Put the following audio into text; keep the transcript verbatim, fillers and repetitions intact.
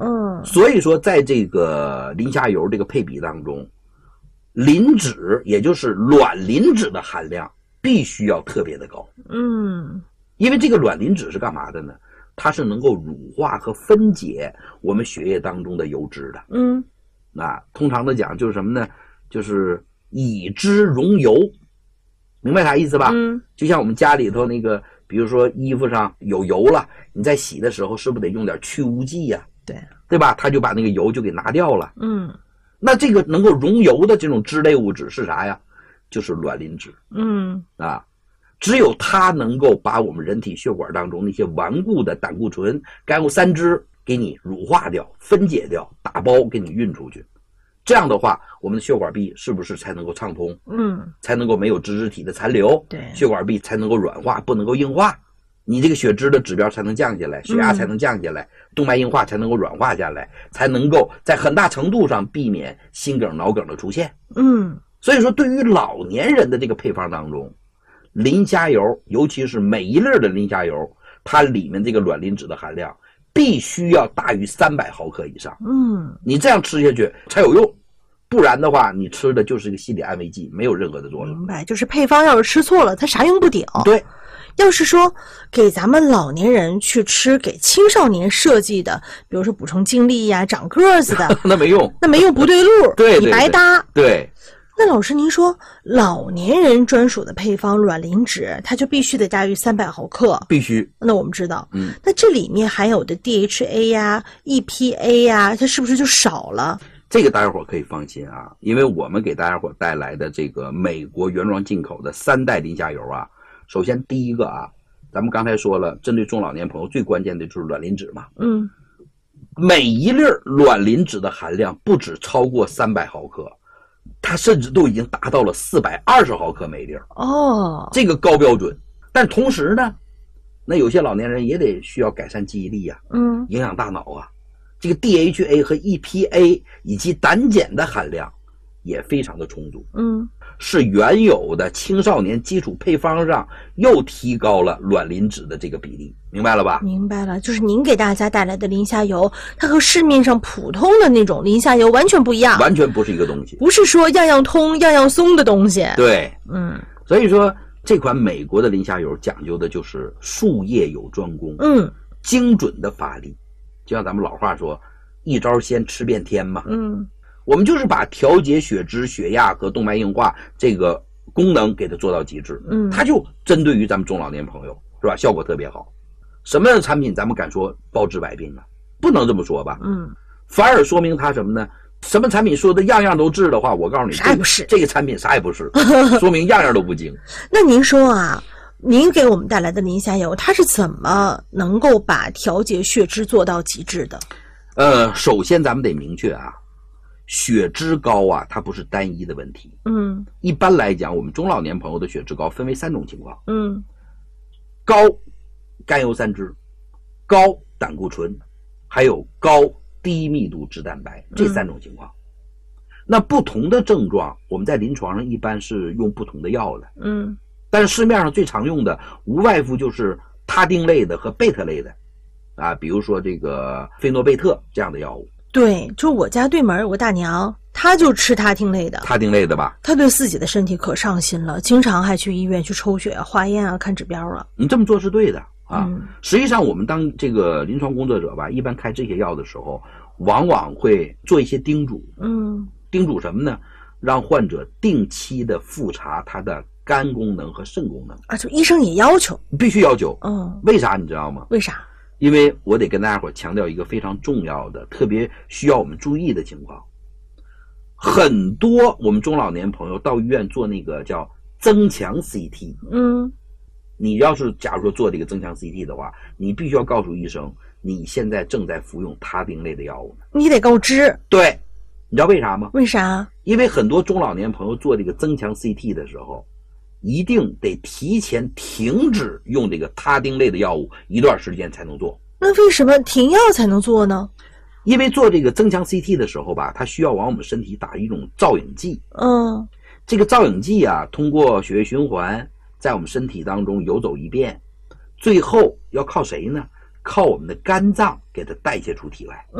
嗯， 所以说在这个磷虾油这个配比当中，磷脂也就是卵磷脂的含量必须要特别的高。 嗯， 因为这个卵磷脂是干嘛的呢？它是能够乳化和分解我们血液当中的油脂的。 嗯， 啊，通常的讲就是什么呢？就是以脂溶油，明白啥意思吧？ 嗯， 就像我们家里头那个，比如说衣服上有油了，你在洗的时候是不是得用点去污剂呀、啊？ 对， 对吧？它就把那个油就给拿掉了。 嗯， 那这个能够溶油的这种脂类物质是啥呀？就是卵磷脂。 嗯， 啊。只有它能够把我们人体血管当中那些顽固的胆固醇、甘油三酯给你乳化掉、分解掉，打包给你运出去。这样的话，我们的血管壁是不是才能够畅通？ 嗯， 才能够没有脂质体的残留， 对， 血管壁才能够软化，不能够硬化。你这个血脂的指标才能降下来，血压才能降下来，嗯、动脉硬化才能够软化下来，才能够在很大程度上避免心梗、脑梗的出现。 嗯， 所以说，对于老年人的这个配方当中，磷虾油，尤其是每一粒的磷虾油，它里面这个卵磷脂的含量必须要大于三百毫克以上。 嗯， 你这样吃下去才有用，不然的话，你吃的就是一个心理安慰剂，没有任何的作用。 明白，就是配方要是吃错了，它啥用不顶。 对， 要是说给咱们老年人去吃给青少年设计的，比如说补充精力呀、长个子的， 那没用， 那没用，不对路， 对， 你白搭。 对。 那老师，您说老年人专属的配方卵磷脂，它就必须得大于三百毫克， 必须。 那我们知道， 嗯， 那这里面含有的 D H A 呀、E P A 呀，它是不是就少了？ 这个大家伙可以放心啊，因为我们给大家伙带来的这个美国原装进口的三代磷虾油啊，首先第一个啊，咱们刚才说了，针对中老年朋友最关键的就是卵磷脂嘛。 嗯， 每一粒卵磷脂的含量不止超过三百毫克。它甚至都已经达到了四百二十毫克每粒哦， 这个高标准。但同时呢，那有些老年人也得需要改善记忆力啊， 嗯， 影响大脑啊。这个 D H A 和 E P A 以及胆碱的含量也非常的充足， 嗯， 是原有的青少年基础配方上又提高了卵磷脂的这个比例，明白了吧？ 明白了，就是您给大家带来的磷虾油，它和市面上普通的那种磷虾油完全不一样， 完全不是一个东西， 不是说样样通样样松的东西。 对， 嗯， 所以说这款美国的磷虾油讲究的就是术业有专攻， 嗯， 精准的发力，就像咱们老话说，一招鲜吃遍天嘛， 嗯。 我们就是把调节血脂、血压和动脉硬化这个功能给它做到极致， 嗯， 它就针对于咱们中老年朋友，是吧？效果特别好。什么样的产品咱们敢说包治百病啊？不能这么说吧？ 嗯， 反而说明它什么呢？什么产品说的样样都治的话，我告诉你， 啥也不是， 这个产品啥也不是，说明样样都不精。 那您说啊，您给我们带来的磷虾油，它是怎么能够把调节血脂做到极致的？ 呃，首先咱们得明确啊。血脂高啊，它不是单一的问题。 嗯， 一般来讲，我们中老年朋友的血脂高分为三种情况。 嗯， 高甘油三酯、高胆固醇，还有高低密度脂蛋白，这三种情况。嗯、那不同的症状，我们在临床上一般是用不同的药的。 嗯，但是市面上最常用的，无外乎就是他汀类的和贝塔类的，啊，比如说这个菲诺贝特这样的药物。 对，就我家对门有个大娘，她就吃他汀类的。 他汀类的吧？ 她对自己的身体可上心了，经常还去医院去抽血啊、化验啊、看指标啊。 你这么做是对的啊。 嗯、 实际上，我们当这个临床工作者吧，一般开这些药的时候，往往会做一些叮嘱。 嗯， 叮嘱什么呢？让患者定期的复查他的肝功能和肾功能啊，就医生也要求， 必须要求。 嗯， 为啥你知道吗？ 为啥？ 因为我得跟大家伙强调一个非常重要的、特别需要我们注意的情况。很多我们中老年朋友到医院做那个叫增强 C T， 嗯， 你要是假如说做这个增强 C T 的话，你必须要告诉医生你现在正在服用他汀类的药物， 你得告知。 对，你知道为啥吗？ 为啥？ 因为很多中老年朋友做这个增强 C T 的时候，一定得提前停止用这个他汀类的药物一段时间才能做。 那为什么停药才能做呢？ 因为做这个增强 C T 的时候吧，它需要往我们身体打一种造影剂。 嗯， 这个造影剂啊，通过血液循环在我们身体当中游走一遍，最后要靠谁呢？靠我们的肝脏给它代谢出体外。